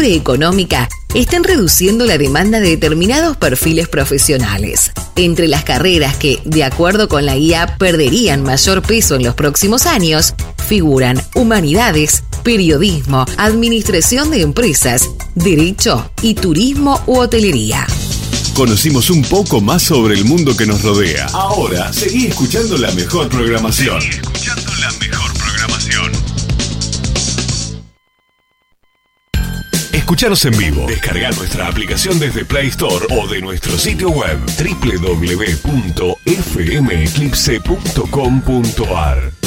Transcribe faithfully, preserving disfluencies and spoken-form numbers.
incertidumbre económica están reduciendo la demanda de determinados perfiles profesionales. Entre las carreras que, de acuerdo con la I A, perderían mayor peso en los próximos años, figuran humanidades, periodismo, administración de empresas, derecho y turismo u hotelería. Conocimos un poco más sobre el mundo que nos rodea. Ahora, seguí escuchando la mejor programación. Seguí escuchando la mejor programación. Escuchanos en vivo. Descarga nuestra aplicación desde Play Store o de nuestro sitio web doble u doble u doble u punto f m eclipse punto com punto a r.